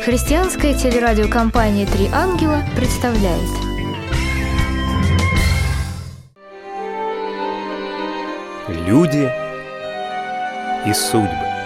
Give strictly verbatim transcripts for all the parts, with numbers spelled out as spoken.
Христианская телерадиокомпания «Три ангела» представляет. Люди и судьбы.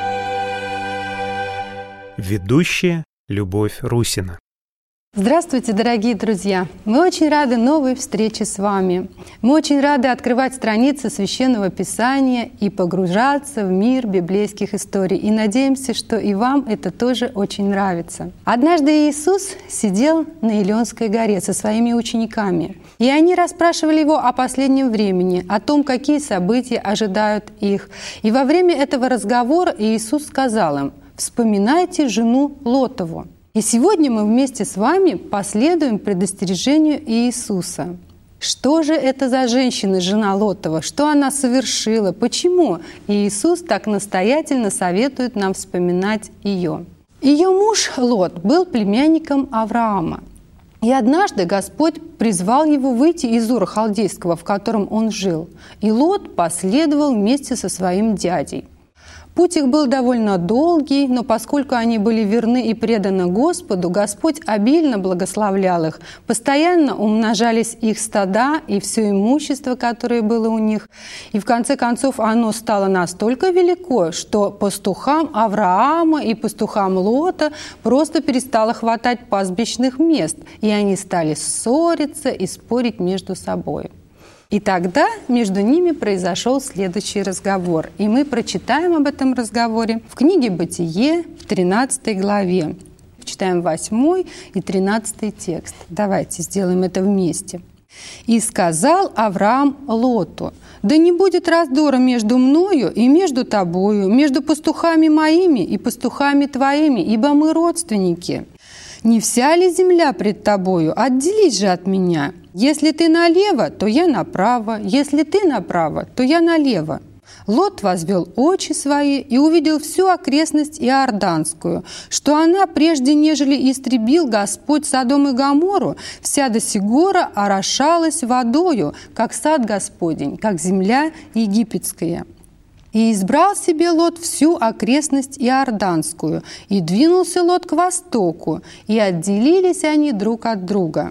Ведущая Любовь Русина. Здравствуйте, дорогие друзья! Мы очень рады новой встрече с вами. Мы очень рады открывать страницы Священного Писания и погружаться в мир библейских историй. И надеемся, что и вам это тоже очень нравится. Однажды Иисус сидел на Илионской горе со своими учениками. И они расспрашивали его о последнем времени, о том, какие события ожидают их. И во время этого разговора Иисус сказал им: «Вспоминайте жену Лотову». И сегодня мы вместе с вами последуем предостережению Иисуса. Что же это за женщина, жена Лотова? Что она совершила? Почему Иисус так настоятельно советует нам вспоминать ее? Ее муж Лот был племянником Авраама. И однажды Господь призвал его выйти из Ура Халдейского, в котором он жил. И Лот последовал вместе со своим дядей. Путь их был довольно долгий, но поскольку они были верны и преданы Господу, Господь обильно благословлял их. Постоянно умножались их стада и все имущество, которое было у них. И в конце концов оно стало настолько велико, что пастухам Авраама и пастухам Лота просто перестало хватать пастбищных мест, и они стали ссориться и спорить между собой. И тогда между ними произошел следующий разговор. И мы прочитаем об этом разговоре в книге «Бытие» в тринадцатой главе. Читаем восьмой и тринадцатый текст. Давайте сделаем это вместе. «И сказал Авраам Лоту: да не будет раздора между мною и между тобою, между пастухами моими и пастухами твоими, ибо мы родственники. Не вся ли земля пред тобою? Отделись же от меня. Если ты налево, то я направо, если ты направо, то я налево». Лот возвел очи свои и увидел всю окрестность Иорданскую, что она, прежде нежели истребил Господь Содом и Гоморру, вся до сего орошалась водою, как сад Господень, как земля египетская. И избрал себе Лот всю окрестность Иорданскую, и двинулся Лот к востоку, и отделились они друг от друга.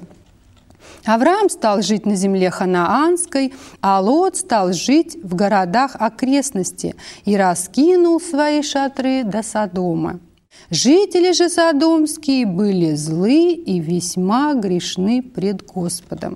Авраам стал жить на земле ханаанской, а Лот стал жить в городах окрестности и раскинул свои шатры до Содома. Жители же содомские были злы и весьма грешны пред Господом.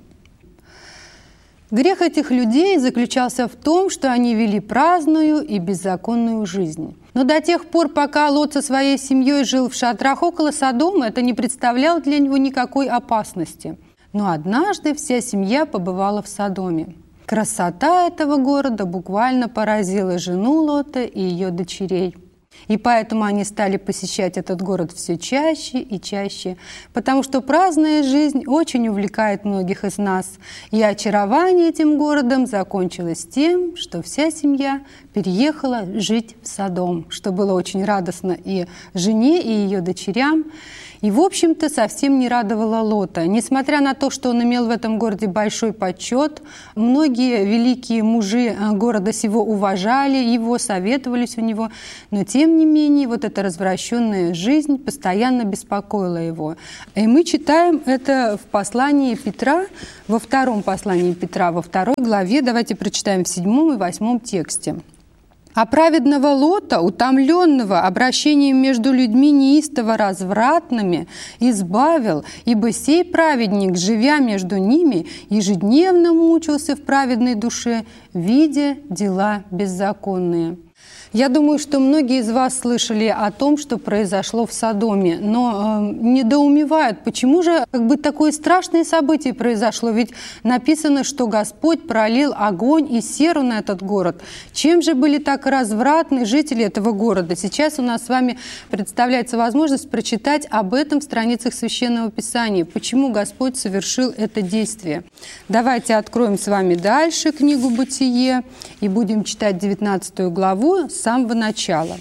Грех этих людей заключался в том, что они вели праздную и беззаконную жизнь. Но до тех пор, пока Лот со своей семьей жил в шатрах около Содома, это не представляло для него никакой опасности. Но однажды вся семья побывала в Содоме. Красота этого города буквально поразила жену Лота и ее дочерей. И поэтому они стали посещать этот город все чаще и чаще, потому что праздная жизнь очень увлекает многих из нас. И очарование этим городом закончилось тем, что вся семья переехала жить в Содом, что было очень радостно и жене, и ее дочерям. И, в общем-то, совсем не радовало Лота. Несмотря на то, что он имел в этом городе большой почет, многие великие мужи города сего уважали его, советовались у него, но, тем не менее, вот эта развращенная жизнь постоянно беспокоила его. И мы читаем это в послании Петра, во втором послании Петра, во второй главе. Давайте прочитаем в седьмом и восьмом тексте. «А праведного Лота, утомленного обращением между людьми неистово развратными, избавил, ибо сей праведник, живя между ними, ежедневно мучился в праведной душе, видя дела беззаконные». Я думаю, что многие из вас слышали о том, что произошло в Содоме, но э, недоумевают, почему же как бы такое страшное событие произошло. Ведь написано, что Господь пролил огонь и серу на этот город. Чем же были так развратны жители этого города? Сейчас у нас с вами представляется возможность прочитать об этом в страницах Священного Писания. Почему Господь совершил это действие? Давайте откроем с вами дальше книгу «Бытие» и будем читать девятнадцатую главу с самого начала.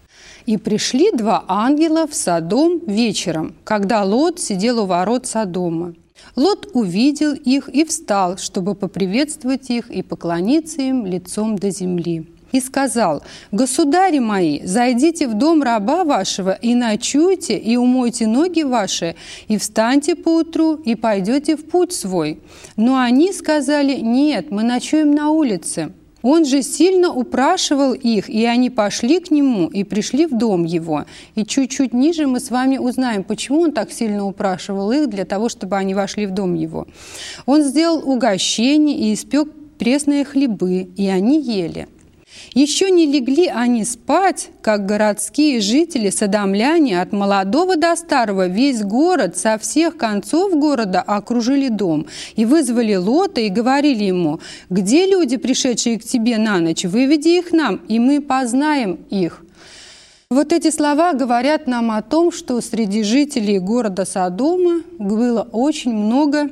«И пришли два ангела в Содом вечером, когда Лот сидел у ворот Содома. Лот увидел их и встал, чтобы поприветствовать их и поклониться им лицом до земли. и сказал: «Государи мои, зайдите в дом раба вашего и ночуйте, и умойте ноги ваши, и встаньте поутру, и пойдете в путь свой». Но они сказали: «Нет, мы ночуем на улице». Он же сильно упрашивал их, и они пошли к нему и пришли в дом его. И чуть-чуть ниже мы с вами узнаем, почему он так сильно упрашивал их, для того, чтобы они вошли в дом его. Он сделал угощение и испек пресные хлебы, и они ели. Еще не легли они спать, как городские жители, содомляне, от молодого до старого, весь город, со всех концов города окружили дом, и вызвали Лота, и говорили ему: «Где люди, пришедшие к тебе на ночь? Выведи их нам, и мы познаем их». Вот эти слова говорят нам о том, что среди жителей города Содома было очень много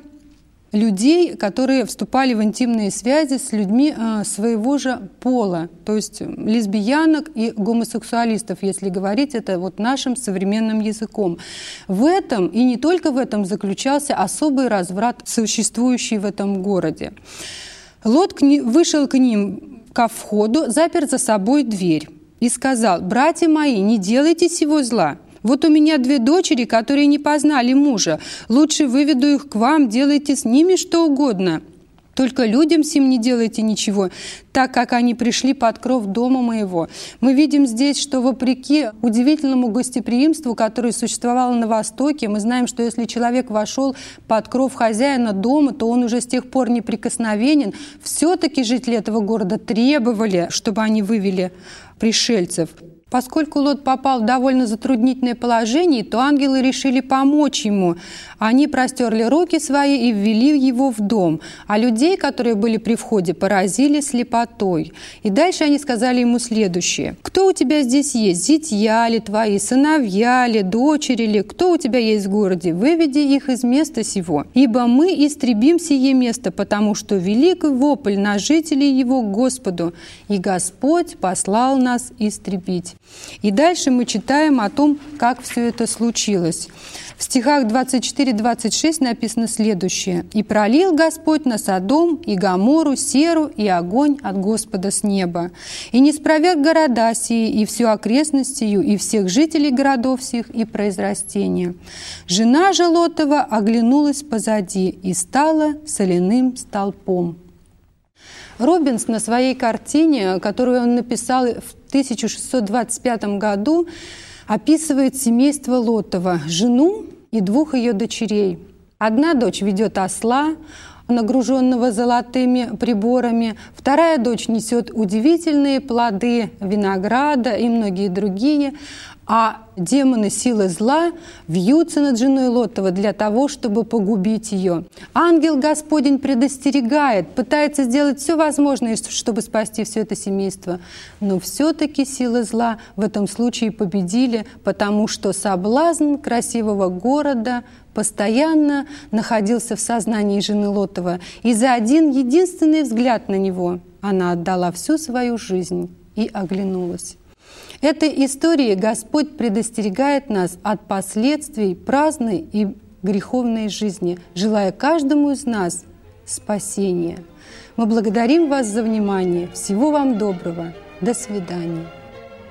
людей, которые вступали в интимные связи с людьми своего же пола, то есть лесбиянок и гомосексуалистов, если говорить это вот нашим современным языком. В этом, и не только в этом, заключался особый разврат, существующий в этом городе. Лот вышел к ним ко входу, запер за собой дверь и сказал: «Братья мои, не делайте сего зла. Вот у меня две дочери, которые не познали мужа. Лучше выведу их к вам, делайте с ними что угодно. Только людям сим не делайте ничего, так как они пришли под кров дома моего». Мы видим здесь, что вопреки удивительному гостеприимству, которое существовало на Востоке, мы знаем, что если человек вошел под кров хозяина дома, то он уже с тех пор неприкосновенен. Все-таки жители этого города требовали, чтобы они вывели пришельцев. Поскольку Лот попал в довольно затруднительное положение, то ангелы решили помочь ему. Они простерли руки свои и ввели его в дом, а людей, которые были при входе, поразили слепотой. И дальше они сказали ему следующее: «Кто у тебя здесь есть? Зятья ли твои, сыновья ли, дочери ли? Кто у тебя есть в городе? Выведи их из места сего, ибо мы истребим сие место, потому что велик вопль на жителей его к Господу, и Господь послал нас истребить». И дальше мы читаем о том, как все это случилось. В стихах двадцать четыре двадцать шесть написано следующее: «И пролил Господь на Содом и Гоморру серу и огонь от Господа с неба, и не спроверг города сии, и всю окрестность сию, и всех жителей городов сих, и произрастения. Жена же Лотова оглянулась позади и стала соляным столпом». Рубенс на своей картине, которую он написал в тысяча шестьсот двадцать пятом году, описывает семейство Лотова, жену и двух ее дочерей. Одна дочь ведет осла, нагруженного золотыми приборами, вторая дочь несет удивительные плоды винограда и многие другие, а демоны силы зла вьются над женой Лотова для того, чтобы погубить ее. Ангел Господень предостерегает, пытается сделать все возможное, чтобы спасти все это семейство. Но все-таки силы зла в этом случае победили, потому что соблазн красивого города постоянно находился в сознании жены Лотова. И за один единственный взгляд на него она отдала всю свою жизнь и оглянулась. Этой историей Господь предостерегает нас от последствий праздной и греховной жизни, желая каждому из нас спасения. Мы благодарим вас за внимание. Всего вам доброго. До свидания.